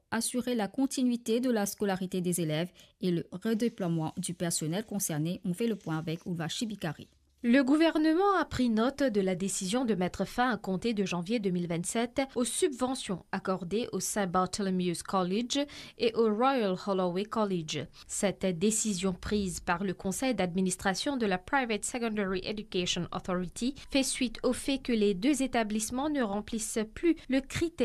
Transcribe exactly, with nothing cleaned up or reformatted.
assurer la continuité de la scolarité des élèves et le redéploiement du personnel concerné. On fait le point avec Ulva Chibikari. Le gouvernement a pris note de la décision de mettre fin à compter de janvier deux mille vingt-sept aux subventions accordées au Saint Bartholomew's College et au Royal Holloway College. Cette décision prise par le conseil d'administration de la Private Secondary Education Authority fait suite au fait que les deux établissements ne remplissent plus le critère